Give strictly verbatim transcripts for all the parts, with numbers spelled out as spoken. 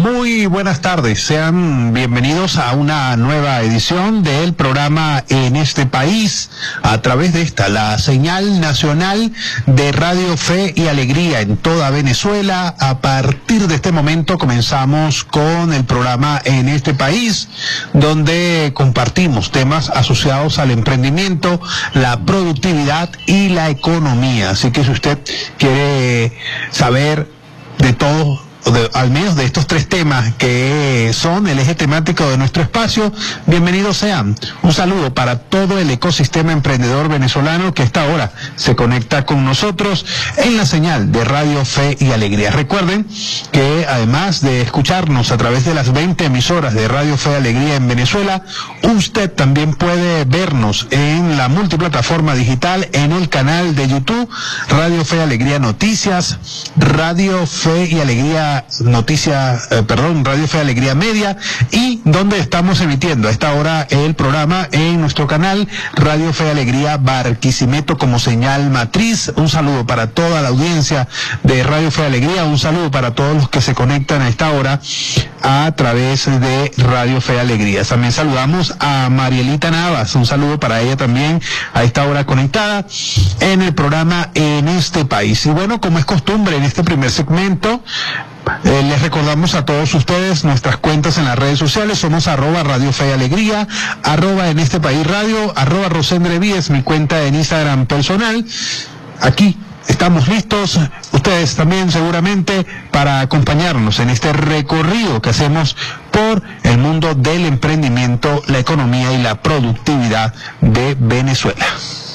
Muy buenas tardes, sean bienvenidos a una nueva edición del programa En este País, a través de esta, la señal nacional de Radio Fe y Alegría en toda Venezuela. A partir de este momento comenzamos con el programa En este País, donde compartimos temas asociados al emprendimiento, la productividad y la economía. Así que si usted quiere saber de todo, De, al menos de estos tres temas que son el eje temático de nuestro espacio, bienvenidos sean. Un saludo para todo el ecosistema emprendedor venezolano que a esta hora se conecta con nosotros en la señal de Radio Fe y Alegría. Recuerden que además de escucharnos a través de las veinte emisoras de Radio Fe y Alegría en Venezuela, usted también puede vernos en la multiplataforma digital, en el canal de YouTube Radio Fe y Alegría Noticias, Radio Fe y Alegría Noticias, eh, perdón, Radio Fe y Alegría Media, y donde estamos emitiendo a esta hora el programa en nuestro canal Radio Fe y Alegría Barquisimeto como señal matriz. Un saludo para toda la audiencia de Radio Fe y Alegría, un saludo para todos los que se conectan a esta hora a través de Radio Fe y Alegría. También saludamos a Marielita Navas, un saludo para ella también a esta hora conectada en el programa En este País. Y bueno, como es costumbre en este primer segmento, Eh, les recordamos a todos ustedes nuestras cuentas en las redes sociales. Somos arroba Radio Fe y Alegría, arroba En este País Radio, arroba Rosendre Víez, mi cuenta en Instagram personal. Aquí estamos listos, ustedes también seguramente, para acompañarnos en este recorrido que hacemos por el mundo del emprendimiento, la economía y la productividad de Venezuela.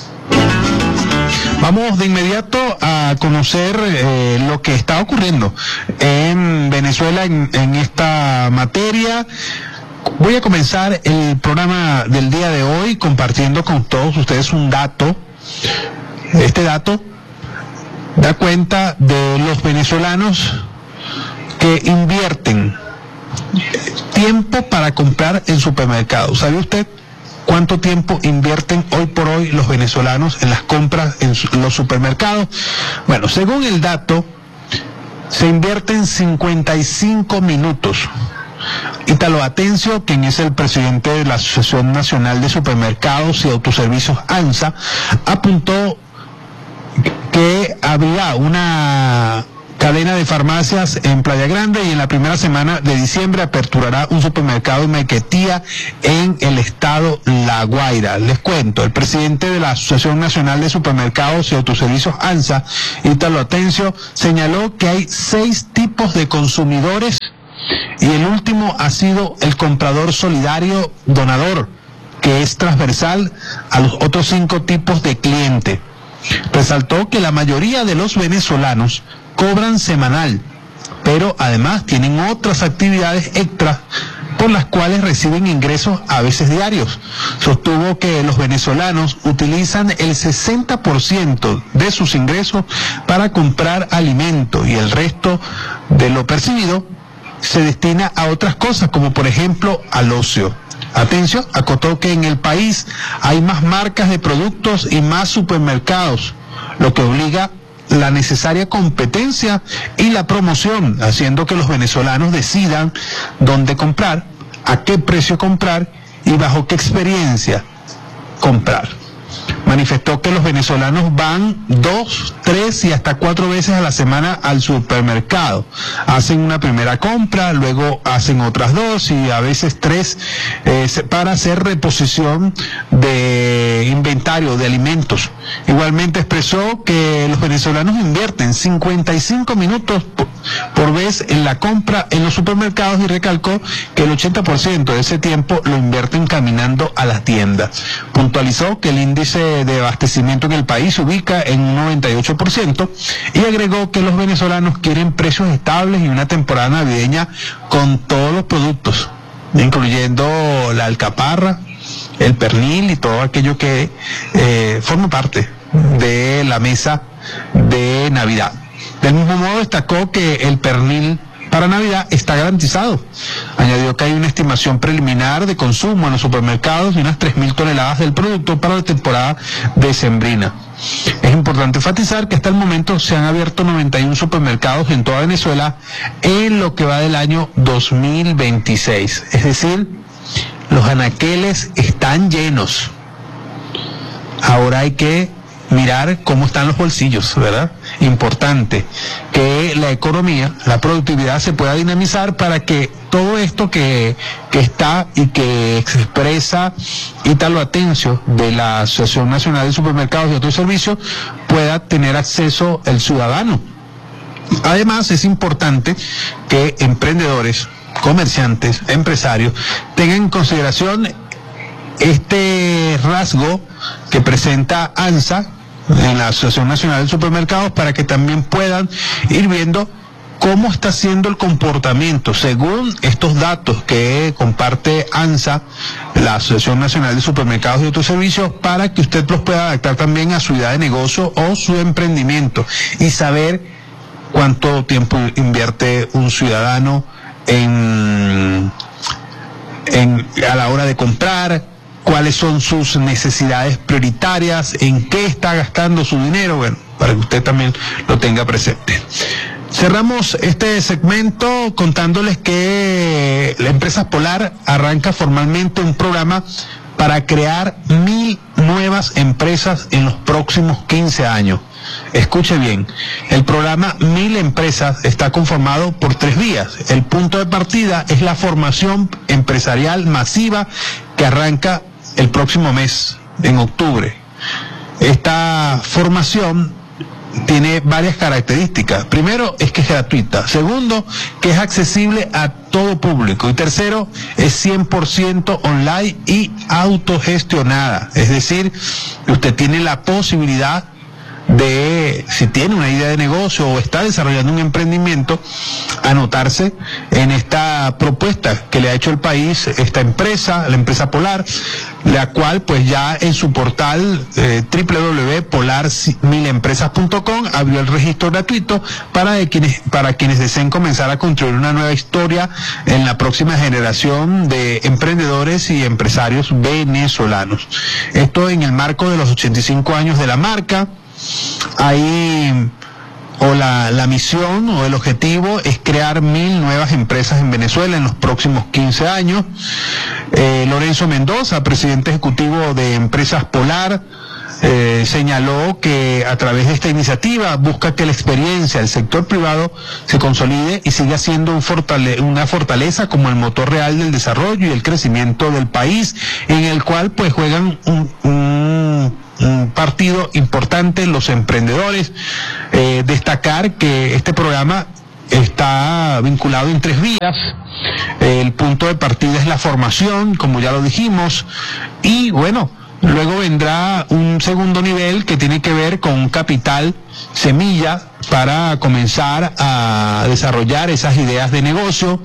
Vamos de inmediato a conocer eh, lo que está ocurriendo en Venezuela en, en esta materia. Voy a comenzar el programa del día de hoy compartiendo con todos ustedes un dato. Este dato da cuenta de los venezolanos que invierten tiempo para comprar en supermercados. ¿Sabe usted cuánto tiempo invierten hoy por hoy los venezolanos en las compras en los supermercados? Bueno, según el dato, se invierten cincuenta y cinco minutos. Ítalo Atencio, quien es el presidente de la Asociación Nacional de Supermercados y Autoservicios ANSA, apuntó que habría una cadena de farmacias en Playa Grande y en la primera semana de diciembre aperturará un supermercado en Maiquetía, en el estado La Guaira. Les cuento, el presidente de la Asociación Nacional de Supermercados y Autoservicios ANSA, Ítalo Atencio, señaló que hay seis tipos de consumidores y el último ha sido el comprador solidario donador, que es transversal a los otros cinco tipos de cliente. Resaltó que la mayoría de los venezolanos cobran semanal, pero además tienen otras actividades extras por las cuales reciben ingresos a veces diarios. Sostuvo que los venezolanos utilizan el sesenta por ciento de sus ingresos para comprar alimento y el resto de lo percibido se destina a otras cosas, como por ejemplo al ocio. Atención, acotó que en el país hay más marcas de productos y más supermercados, lo que obliga la necesaria competencia y la promoción, haciendo que los venezolanos decidan dónde comprar, a qué precio comprar y bajo qué experiencia comprar. Manifestó que los venezolanos van dos, tres y hasta cuatro veces a la semana al supermercado. Hacen una primera compra, luego hacen otras dos y a veces tres eh, para hacer reposición de inventario de alimentos. Igualmente expresó que los venezolanos invierten cincuenta y cinco minutos por, por vez en la compra en los supermercados y recalcó que el ochenta por ciento de ese tiempo lo invierten caminando a las tiendas. Puntualizó que el índice de abastecimiento en el país se ubica en un noventa y ocho por ciento y agregó que los venezolanos quieren precios estables y una temporada navideña con todos los productos, incluyendo la alcaparra, el pernil y todo aquello que eh, forma parte de la mesa de Navidad. Del mismo modo destacó que el pernil para Navidad está garantizado. Añadió que hay una estimación preliminar de consumo en los supermercados de unas tres mil toneladas del producto para la temporada decembrina. Es importante enfatizar que hasta el momento se han abierto noventa y uno supermercados en toda Venezuela en lo que va del año dos mil veintiséis. Es decir, los anaqueles están llenos. Ahora hay que mirar cómo están los bolsillos, ¿verdad? Importante que la economía, la productividad se pueda dinamizar para que todo esto que, que está y que expresa Ítalo Atencio de la Asociación Nacional de Supermercados y otros servicios pueda tener acceso el ciudadano. Además, es importante que emprendedores, comerciantes, empresarios tengan en consideración este rasgo que presenta ANSA en la Asociación Nacional de Supermercados para que también puedan ir viendo cómo está siendo el comportamiento según estos datos que comparte ANSA, la Asociación Nacional de Supermercados y otros servicios, para que usted los pueda adaptar también a su idea de negocio o su emprendimiento y saber cuánto tiempo invierte un ciudadano en, en a la hora de comprar, cuáles son sus necesidades prioritarias, en qué está gastando su dinero, bueno, para que usted también lo tenga presente. Cerramos este segmento contándoles que la empresa Polar arranca formalmente un programa para crear mil nuevas empresas en los próximos quince años. Escuche bien, el programa Mil Empresas está conformado por tres vías. El punto de partida es la formación empresarial masiva que arranca el próximo mes, en octubre. Esta formación tiene varias características. Primero, es que es gratuita. Segundo, que es accesible a todo público. Y tercero, es cien por ciento online y autogestionada. Es decir, usted tiene la posibilidad de, si tiene una idea de negocio o está desarrollando un emprendimiento, anotarse en esta propuesta que le ha hecho el país, esta empresa, la empresa Polar, la cual pues ya en su portal eh, doble u doble u doble u punto polar mil empresas punto com abrió el registro gratuito para de quienes para quienes deseen comenzar a construir una nueva historia en la próxima generación de emprendedores y empresarios venezolanos. Esto en el marco de los ochenta y cinco años de la marca. Ahí, o la, la misión o el objetivo es crear mil nuevas empresas en Venezuela en los próximos quince años. Eh, Lorenzo Mendoza, presidente ejecutivo de Empresas Polar, eh, señaló que a través de esta iniciativa busca que la experiencia del sector privado se consolide y siga siendo un fortale- una fortaleza como el motor real del desarrollo y el crecimiento del país, en el cual pues juegan un, un un partido importante los emprendedores. Eh, destacar que este programa está vinculado en tres vías. El punto de partida es la formación, como ya lo dijimos, y bueno, luego vendrá un segundo nivel que tiene que ver con un capital semilla para comenzar a desarrollar esas ideas de negocio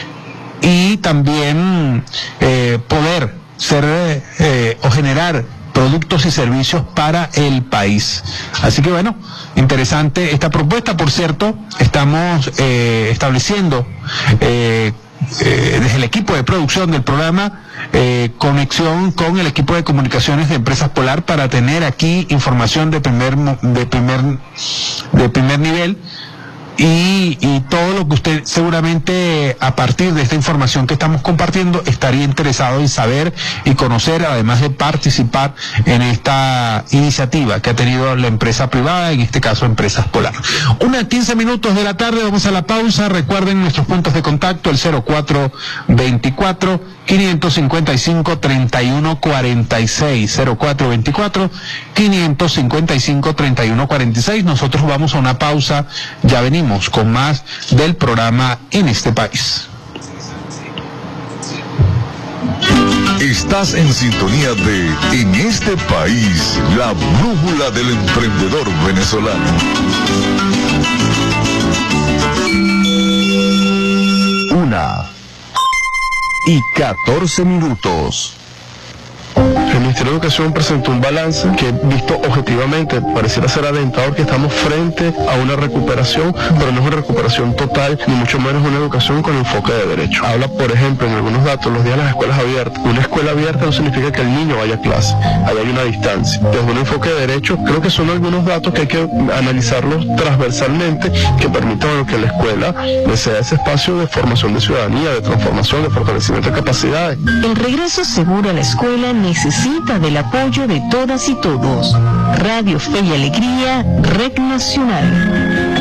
y también eh, poder ser eh, o generar productos y servicios para el país. Así que bueno, interesante esta propuesta. Por cierto, estamos eh, estableciendo eh, eh, desde el equipo de producción del programa eh, conexión con el equipo de comunicaciones de Empresas Polar para tener aquí información de primer de primer de primer nivel. Y, y todo lo que usted seguramente a partir de esta información que estamos compartiendo estaría interesado en saber y conocer, además de participar en esta iniciativa que ha tenido la empresa privada, en este caso Empresas Polar. Una quince minutos de la tarde, vamos a la pausa. Recuerden nuestros puntos de contacto, el cero cuatro veinticuatro, quinientos cincuenta y cinco, treinta y uno cuarenta y seis, cero cuatro veinticuatro, quinientos cincuenta y cinco, treinta y uno cuarenta y seis. Nosotros vamos a una pausa, ya venimos con más del programa En este País. Estás en sintonía de En este País, la brújula del emprendedor venezolano. Una y catorce minutos. En Ministerio de Educación presentó un balance que, visto objetivamente, pareciera ser alentador, que estamos frente a una recuperación, pero no es una recuperación total, ni mucho menos una educación con enfoque de derecho. Habla, por ejemplo, en algunos datos, los días de las escuelas abiertas. Una escuela abierta no significa que el niño vaya a clase, ahí hay una distancia. Desde un enfoque de derecho, creo que son algunos datos que hay que analizarlos transversalmente, que permitan que la escuela sea ese espacio de formación de ciudadanía, de transformación, de fortalecimiento de capacidades. El regreso seguro a la escuela necesita del apoyo de todas y todos. Radio Fe y Alegría, Red Nacional.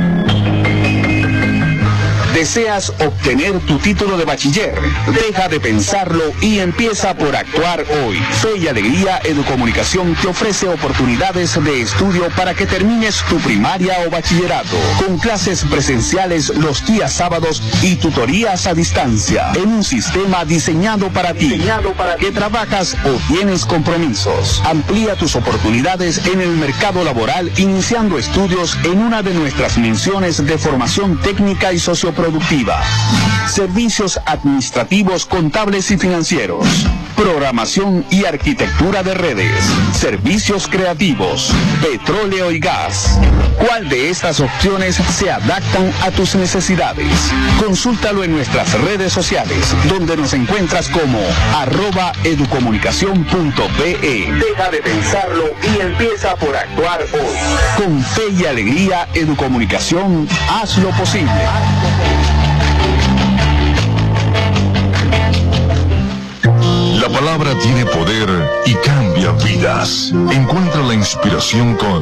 ¿Deseas obtener tu título de bachiller? Deja de pensarlo y empieza por actuar hoy. Fe y Alegría Educomunicación te ofrece oportunidades de estudio para que termines tu primaria o bachillerato, con clases presenciales los días sábados y tutorías a distancia, en un sistema diseñado para ti, diseñado para que trabajas o tienes compromisos. Amplía tus oportunidades en el mercado laboral iniciando estudios en una de nuestras menciones de formación técnica y socioproductiva. Servicios administrativos, contables y financieros. Programación y arquitectura de redes. Servicios creativos. Petróleo y gas. ¿Cuál de estas opciones se adaptan a tus necesidades? Consúltalo en nuestras redes sociales, donde nos encuentras como arroba educomunicación punto pe. Deja de pensarlo y empieza por actuar hoy. Con Fe y Alegría Educomunicación, haz lo posible. La palabra tiene poder y cambia vidas. Encuentra la inspiración con